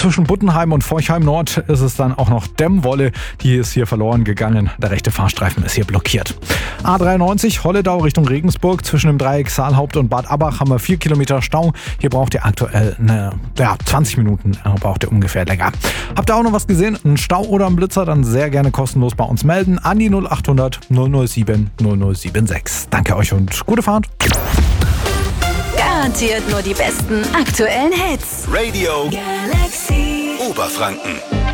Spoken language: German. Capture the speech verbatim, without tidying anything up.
zwischen Buttenheim und Forchheim Nord ist es dann auch noch Dämmwolle, die ist hier verloren gegangen. Der rechte Fahrstreifen ist hier blockiert. A dreiundneunzig Holledau Richtung Regensburg. Zwischen dem Dreieck Saalhaupt und Bad Abbach haben wir vier Kilometer Stau. Hier braucht ihr aktuell eine, ja, zwanzig Minuten, äh, braucht ihr ungefähr länger. Habt ihr auch noch was gesehen? Ein Stau oder ein Blitzer? Dann sehr gerne kostenlos bei uns melden. An die null acht hundert null null sieben null null sieben sechs. Danke euch und gute Fahrt. Garantiert nur die besten aktuellen Hits. Radio Galaxy Oberfranken.